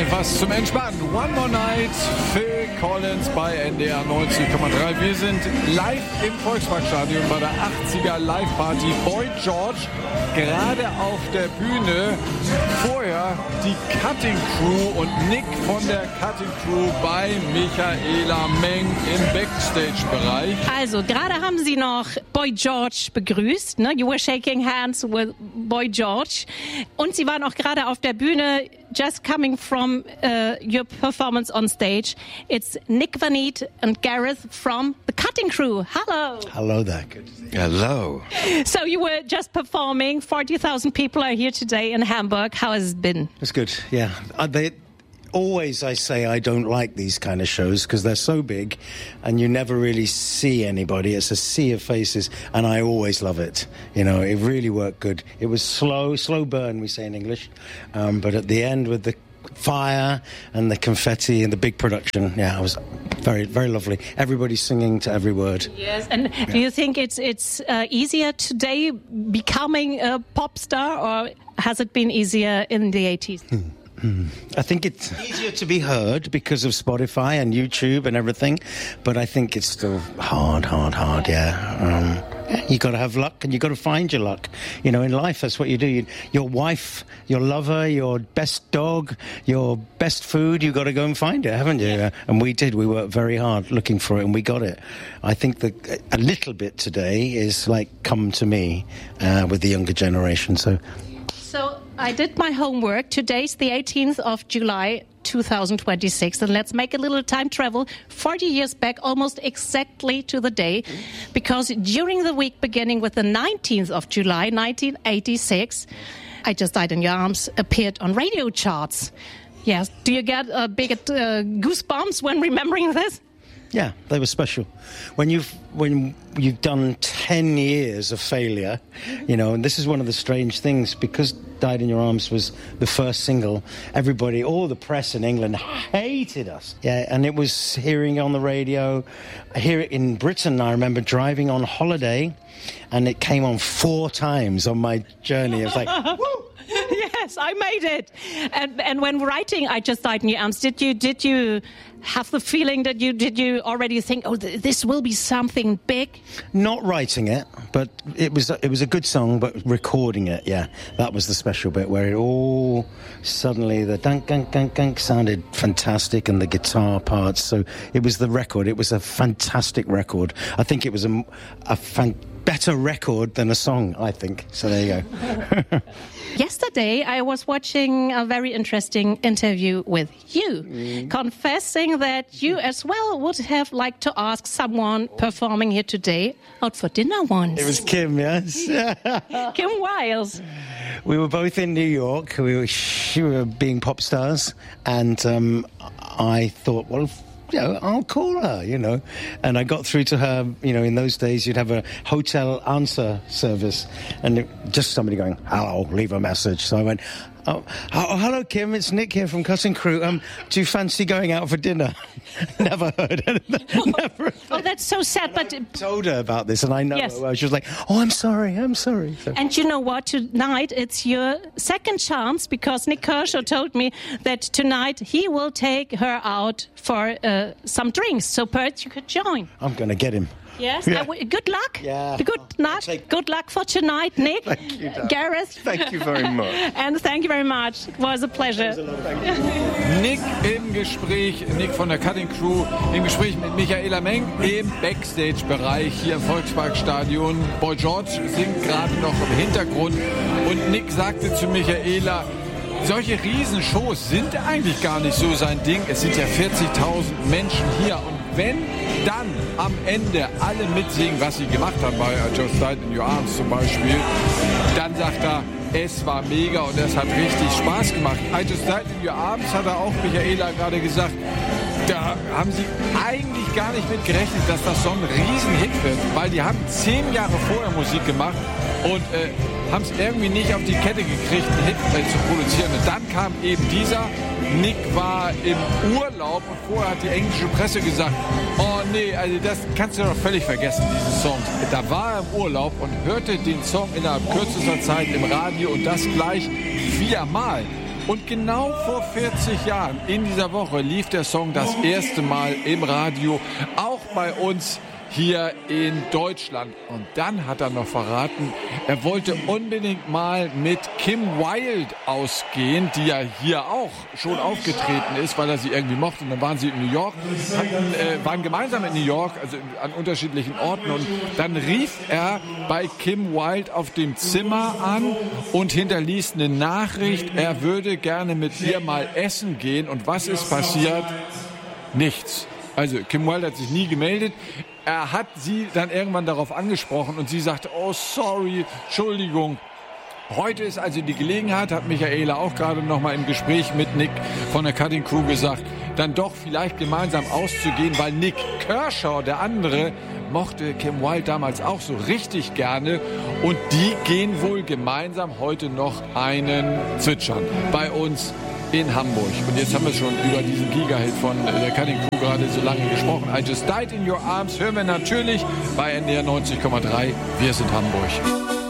etwas zum Entspannen. One More Night, Phil Collins bei NDR 90,3. Wir sind live im Volksparkstadion bei der 80er Live-Party. Boy George gerade auf der Bühne. Vorher die Cutting Crew und Nick von der Cutting Crew bei Michaela Meng im Backstage-Bereich. Also, gerade haben Sie noch Boy George begrüßt. Ne? You were shaking hands with Boy George. Und Sie waren auch gerade auf der Bühne, just coming from your performance on stage. It's Nick Vanette and Gareth from the Cutting Crew. Hello. Hello there. Good to see you. Hello. So you were just performing. 40,000 people are here today in Hamburg. How has it been? It's good, yeah. Always I say I don't like these kind of shows because they're so big and you never really see anybody. It's a sea of faces and I always love it. You know, it really worked good. It was slow burn, we say in English. But at the end with the fire and the confetti and the big production, yeah, it was very, very lovely. Everybody singing to every word. Yes, and do you think it's easier today becoming a pop star or has it been easier in the 80s? I think it's easier to be heard because of Spotify and YouTube and everything, but I think it's still hard, yeah. You got to have luck and you got to find your luck. You know, in life, that's what you do. Your wife, your lover, your best dog, your best food, you got to go and find it, haven't you? Yeah. And we did. We worked very hard looking for it and we got it. I think that a little bit today is like Come to Me with the younger generation. So I did my homework. Today's the 18th of July, 2026. And let's make a little time travel 40 years back, almost exactly to the day. Because during the week beginning with the 19th of July, 1986, I Just Died in Your Arms appeared on radio charts. Yes. Do you get big goosebumps when remembering this? Yeah, they were special. When you've done 10 years of failure, you know, and this is one of the strange things, because Died in Your Arms was the first single, everybody, all the press in England hated us. Yeah, and it was hearing on the radio. I hear it in Britain. I remember driving on holiday, and it came on 4 times on my journey. It was like, woo! Yes, I made it. And when writing I Just Died in Your Arms, did you have the feeling that did you already think, oh, this will be something big? Not writing it, but it was a good song, but recording it, yeah, that was the special bit where it all suddenly the dunk gunk gunk gunk sounded fantastic and the guitar parts. So it was the record. It was a fantastic record. I think it was a better record than a song, I think. So there you go. Yesterday, I was watching a very interesting interview with you, confessing that you as well would have liked to ask someone performing here today out for dinner once. It was Kim, yes. Kim Wilde. We were both in New York. She were being pop stars, and I thought, well, you know, I'll call her, you know. And I got through to her, you know, in those days you'd have a hotel answer service and just somebody going, hello, leave a message. So I went, oh, hello, Kim, it's Nick here from Cutting Crew. Do you fancy going out for dinner? Never heard anything. Never. Oh, that's so sad. But told her about this, and I know yes. her well. She was like, oh, I'm sorry. So. And you know what? Tonight it's your second chance, because Nick Kershaw told me that tonight he will take her out for some drinks. So perhaps you could join. I'm going to get him. Yes. Yeah. Good luck. Yeah. Good luck for tonight, Nick. Thank you, Gareth. Thank you very much. And thank you very much. It was a pleasure. Nick im Gespräch, Nick von der Cutting Crew, im Gespräch mit Michaela Meng im Backstage-Bereich hier im Volksparkstadion. Boy George singt gerade noch im Hintergrund und Nick sagte zu Michaela, solche Riesenshows sind eigentlich gar nicht so sein Ding. Es sind ja 40.000 Menschen hier und wenn dann am Ende alle mitsingen, was sie gemacht haben bei I Just Died in Your Arms zum Beispiel, dann sagt er, es war mega und es hat richtig Spaß gemacht. I Just Died in Your Arms hat er auch Michaela gerade gesagt, da haben sie eigentlich gar nicht mit gerechnet, dass das so ein Riesenhit wird, weil die haben 10 Jahre vorher Musik gemacht und haben es irgendwie nicht auf die Kette gekriegt, einen Hit zu produzieren. Und dann kam eben dieser. Nick war im Urlaub und vorher hat die englische Presse gesagt, oh nee, also das kannst du doch völlig vergessen, diesen Song. Da war er im Urlaub und hörte den Song innerhalb kürzester Zeit im Radio und das gleich 4-mal. Und genau vor 40 Jahren, in dieser Woche, lief der Song das erste Mal im Radio, auch bei uns hier in Deutschland. Und dann hat er noch verraten, er wollte unbedingt mal mit Kim Wilde ausgehen, die ja hier auch schon aufgetreten ist, weil er sie irgendwie mochte. Und dann waren sie in New York, waren gemeinsam in New York, also an unterschiedlichen Orten. Und dann rief er bei Kim Wilde auf dem Zimmer an und hinterließ eine Nachricht, er würde gerne mit ihr mal essen gehen. Und was ist passiert? Nichts. Also Kim Wilde hat sich nie gemeldet. Er hat sie dann irgendwann darauf angesprochen und sie sagte, oh sorry, Entschuldigung. Heute ist also die Gelegenheit, hat Michaela auch gerade noch mal im Gespräch mit Nick von der Cutting Crew gesagt, dann doch vielleicht gemeinsam auszugehen, weil Nick Kershaw, der andere, mochte Kim Wilde damals auch so richtig gerne und die gehen wohl gemeinsam heute noch einen zwitschern bei uns in Hamburg. Und jetzt haben wir schon über diesen Giga-Hit von der Cutting Crew gerade so lange gesprochen. I Just Died in Your Arms hören wir natürlich bei NDR 90,3. Wir sind Hamburg.